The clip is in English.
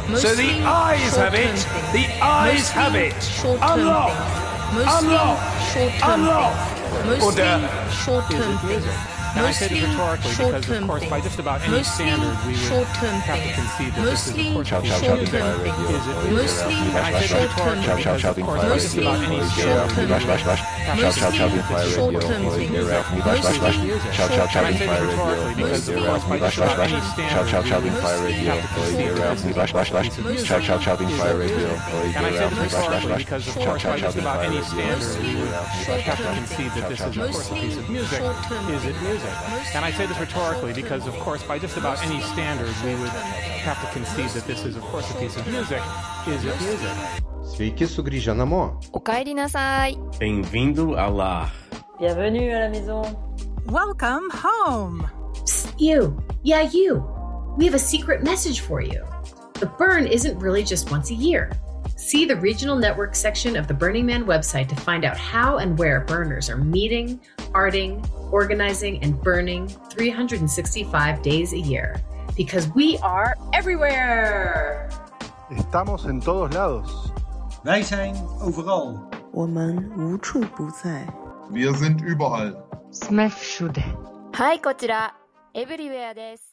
So the eyes have it. The eyes have it. Unlock. Unlock. Unlock. Order. Short-term things. Now I say this rhetorically because, of course, by just about any standard, we would have to concede that this is, of course, a piece of music. Is it music? And I say this rhetorically because, of course, by just about any standard, we would have to concede that this is, of course, a piece of music. And I say this rhetorically because, of course, by just about any standard, we would have to concede that this is, of course, a piece of music. And I say this rhetorically because, of course, by just about any standard, we would have to concede that this is, of course, a piece of music. Is it music? And I say this rhetorically because, of course, by just about any standard, we would have to concede that this is, of course, a piece of music. Is it music? Sveiki sugrįžę namo. おかえりなさい。 Bem-vindo ao lar. Bienvenue à la maison. Welcome home. Psst, you. Yeah, you. We have a secret message for you. The burn isn't really just once a year. See the regional network section of the Burning Man website to find out how and where burners are meeting, arting, organizing, and burning 365 days a year. Because we are everywhere! Estamos en todos lados. Wij zijn overal. 我们无处不在。 Wir sind überall. はい、こちら、Everywhere です。